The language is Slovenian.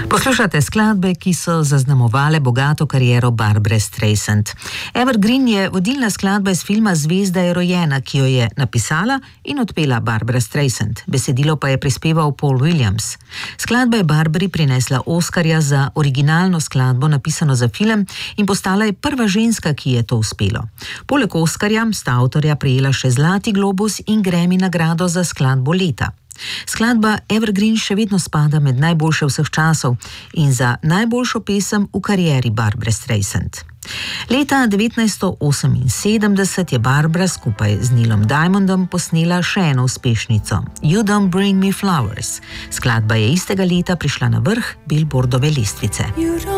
Poslušate skladbe, ki so zaznamovale bogato kariero Barbare Streisand. Evergreen je vodilna skladba iz filma Zvezda je rojena, ki jo je napisala in odpela Barbara Streisand. Besedilo pa je prispeval Paul Williams. Skladba je Barbari prinesla Oskarja za originalno skladbo, napisano za film, in postala je prva ženska, ki je to uspelo. Poleg Oskarja sta avtorja prejela še Zlati globus in Grammy nagrado za skladbo leta. Skladba Evergreen še vedno spada med najboljše vseh časov in za najboljšo pesem v karieri Barbare Streisand. Leta 1978 je Barbara skupaj z Neilom Diamondom posnela še eno uspešnico, You Don't Bring Me Flowers. Skladba je istega leta prišla na vrh Billboardove lestvice.